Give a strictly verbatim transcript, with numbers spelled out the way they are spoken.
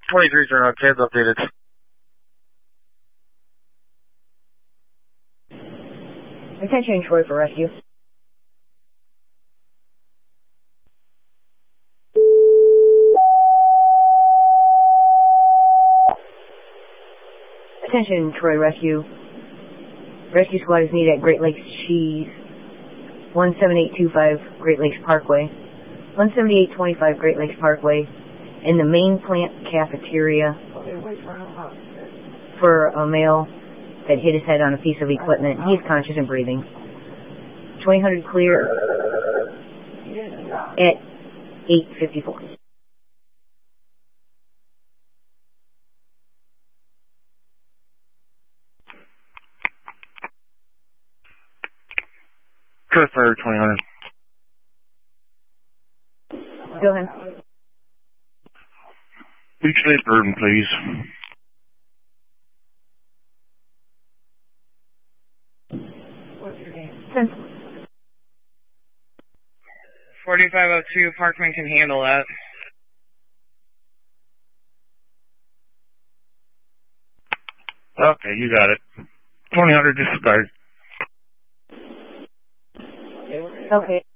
twenty-three, turn on, cabs updated. Attention, Troy for rescue. Attention, Troy Rescue. Rescue squad is needed at Great Lakes Cheese, one seven eight two five Great Lakes Parkway, one seven eight two five Great Lakes Parkway, in the main plant cafeteria for a male that hit his head on a piece of equipment. He is conscious and breathing. twenty hundred clear at eight fifty-four. Clear for twenty hundred. Go ahead. Beach Lake Urban, please. What's your name? Ten. forty-five oh two, Parkman can handle that. Okay, you got it. twenty hundred disregard. Okay.